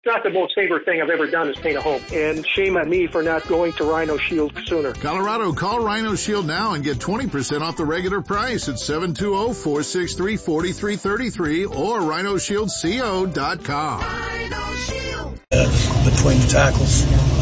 not the most favorite thing I've ever done is paint a home. And shame on me for not going to Rhino Shield sooner. Colorado, call Rhino Shield now and get 20% off the regular price at 720-463-4333 or rhinoshieldco.com. Rhino Shield. Between the tackles,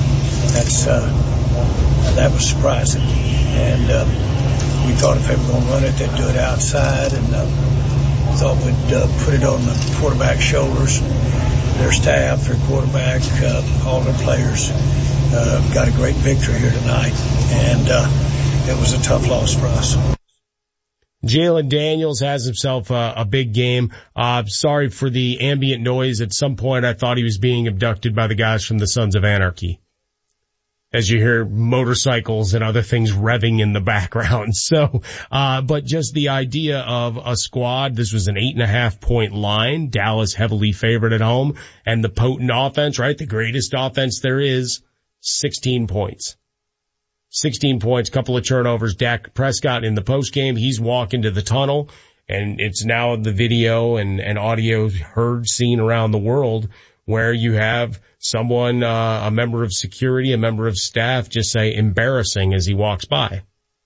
that was surprising. And we thought if they were going to run it, they'd do it outside, and thought we'd put it on the quarterback's shoulders. Their staff, their quarterback, all their players got a great victory here tonight, and it was a tough loss for us. Jalen Daniels has himself a big game. Sorry for the ambient noise. At some point, I thought he was being abducted by the guys from the Sons of Anarchy, as you hear motorcycles and other things revving in the background. So, but just the idea of a squad, this was an 8.5 point line, Dallas heavily favored at home, and the potent offense, right? The greatest offense there is, 16 points. 16 points, couple of turnovers. Dak Prescott in the postgame, he's walking to the tunnel, and it's now the video and audio heard, seen around the world, where you have someone, a member of security, a member of staff, just say embarrassing as he walks by.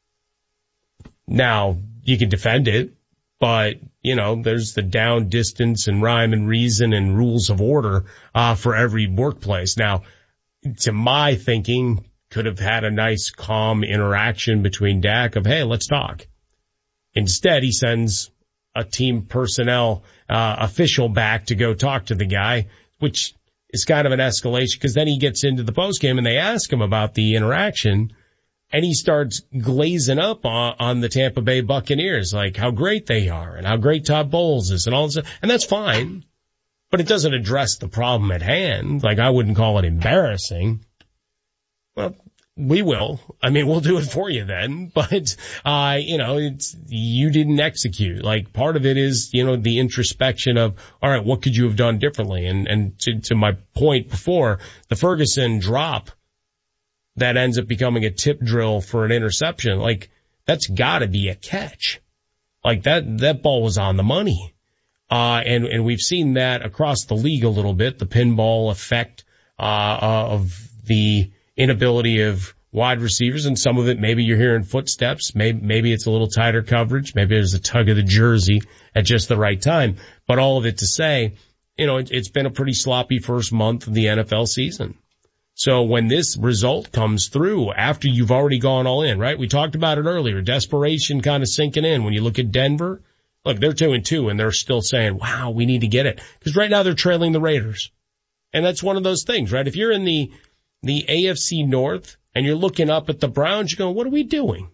Now, you can defend it, but, you know, there's the down distance and rhyme and reason and rules of order, for every workplace. Now, to my thinking, could have had a nice, calm interaction between Dak of, hey, let's talk. Instead, he sends a team personnel, official back to go talk to the guy, which is kind of an escalation, because then he gets into the postgame and they ask him about the interaction, and he starts glazing up on the Tampa Bay Buccaneers, like how great they are and how great Todd Bowles is and all this. And that's fine, but it doesn't address the problem at hand. Like, I wouldn't call it embarrassing. Well, we will. I mean, we'll do it for you then. But, you know, you didn't execute. Like, part of it is, you know, the introspection of, all right, what could you have done differently? And to my point before, the Ferguson drop that ends up becoming a tip drill for an interception, like, that's gotta be a catch. Like, that ball was on the money. And we've seen that across the league a little bit, the pinball effect, of the inability of wide receivers, and some of it, maybe you're hearing footsteps, maybe it's a little tighter coverage, maybe there's a tug of the jersey at just the right time, but all of it to say, you know, it's been a pretty sloppy first month of the NFL season. So when this result comes through after you've already gone all in, right? We talked about it earlier, desperation kind of sinking in. When you look at Denver, look, they're 2-2 and they're still saying, wow, we need to get it. Because right now they're trailing the Raiders. And that's one of those things, right? If you're in the AFC North and you're looking up at the Browns, you're going, what are we doing?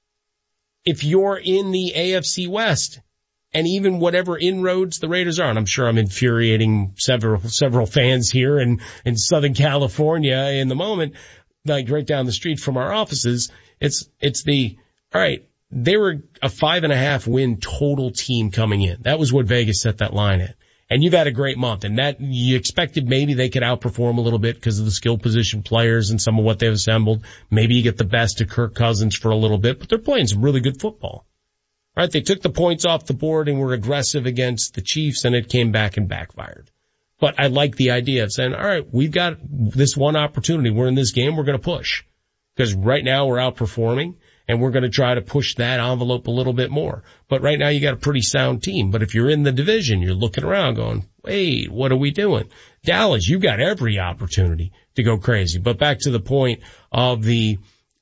If you're in the AFC West and even whatever inroads the Raiders are, and I'm sure I'm infuriating several fans here in Southern California in the moment, like right down the street from our offices, it's all right, they were a 5.5 win total team coming in. That was what Vegas set that line at. And you've had a great month, and that you expected maybe they could outperform a little bit because of the skill position players and some of what they've assembled. Maybe you get the best of Kirk Cousins for a little bit, but they're playing some really good football. Right? They took the points off the board and were aggressive against the Chiefs, and it came back and backfired. But I like the idea of saying, all right, we've got this one opportunity. We're in this game. We're going to push. Because right now we're outperforming, and we're going to try to push that envelope a little bit more. But right now you got a pretty sound team. But if you're in the division, you're looking around going, wait, what are we doing? Dallas, you got every opportunity to go crazy. But back to the point of the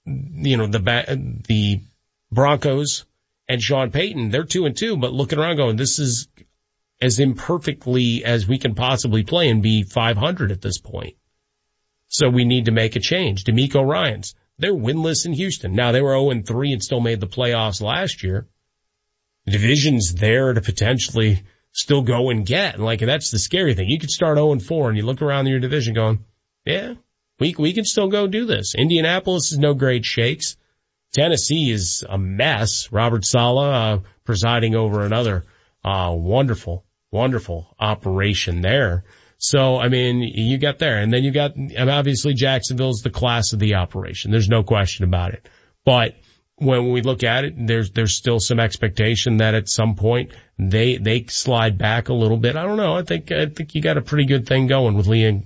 Broncos and Sean Payton, they're 2-2, but looking around going, this is as imperfectly as we can possibly play and be 500 at this point. So we need to make a change. DeMeco Ryans, they're winless in Houston. Now, they were 0-3 and still made the playoffs last year. The division's there to potentially still go and get. And like, that's the scary thing. You could start 0-4 and you look around your division going, yeah, we can still go do this. Indianapolis is no great shakes. Tennessee is a mess. Robert Saleh, presiding over another, wonderful operation there. So, I mean, you got there. And then you got, obviously Jacksonville's the class of the operation. There's no question about it. But when we look at it, there's still some expectation that at some point they slide back a little bit. I don't know. I think you got a pretty good thing going with Liam